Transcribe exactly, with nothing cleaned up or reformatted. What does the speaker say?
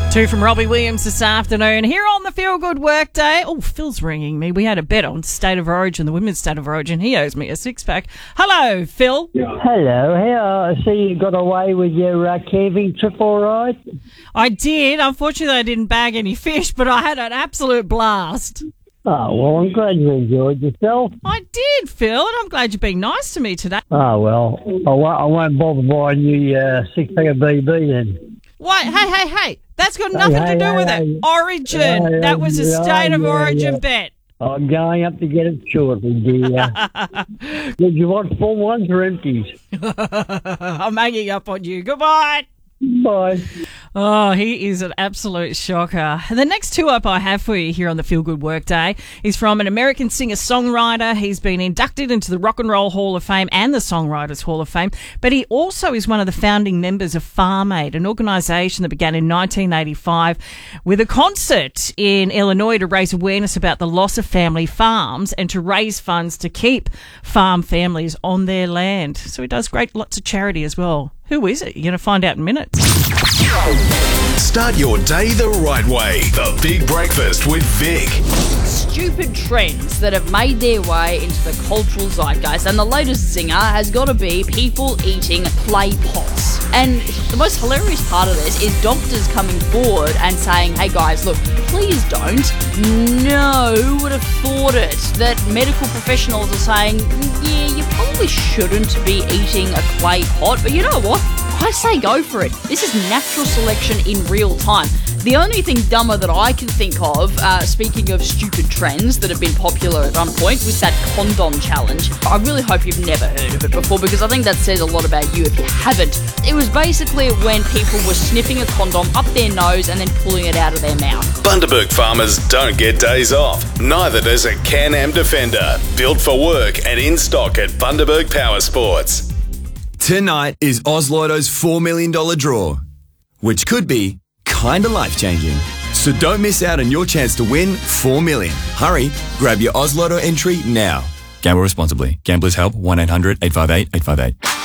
Two from Robbie Williams this afternoon here on the Feel Good Workday. Oh, Phil's ringing me. We had a bet on State of Origin, the women's State of Origin. He owes me a six-pack. Hello, Phil. Hello. How, I see you got away with your uh, camping trip all right? I did. Unfortunately, I didn't bag any fish, but I had an absolute blast. Oh, well, I'm glad you enjoyed yourself. I did, Phil, and I'm glad you're being nice to me today. Oh, well, I won't, I won't bother buying you uh, six-pack of B B then. Why? Hey, hey, hey. That's got nothing hey, to do hey, with hey, it. Origin. hey, that was a yeah, State of yeah, Origin yeah. bet. I'm going up to get it shortly, dear. Did you want full ones or empties? I'm hanging up on you. Goodbye. Bye. Oh, he is an absolute shocker. The next two up I have for you here on the Feel Good Workday is from an American singer-songwriter. He's been inducted into the Rock and Roll Hall of Fame and the Songwriters Hall of Fame, but he also is one of the founding members of Farm Aid, an organisation that began in nineteen eighty-five with a concert in Illinois to raise awareness about the loss of family farms and to raise funds to keep farm families on their land. So he does great lots of charity as well. Who is it? You're going to find out in minutes. Start your day the right way. The Big Breakfast with Vic. Stupid trends that have made their way into the cultural zeitgeist, and the latest zinger has got to be people eating clay pots. And the most hilarious part of this is doctors coming forward and saying, hey guys, look, please don't. No, who would have thought it? That medical professionals are saying, yeah, you probably shouldn't be eating a clay pot, but you know what? I say go for it. This is natural selection in real time. The only thing dumber that I can think of, uh, speaking of stupid trends that have been popular at one point, was that condom challenge. I really hope you've never heard of it before, because I think that says a lot about you if you haven't. It was basically when people were sniffing a condom up their nose and then pulling it out of their mouth. Bundaberg farmers don't get days off. Neither does a Can-Am Defender. Built for work and in stock at Bundaberg Power Sports. Tonight is Oz Lotto's four million dollars draw, which could be kinda life-changing. So don't miss out on your chance to win four million dollars. Hurry, grab your Oz Lotto entry now. Gamble responsibly. Gamblers help one eight hundred eight five eight eight five eight.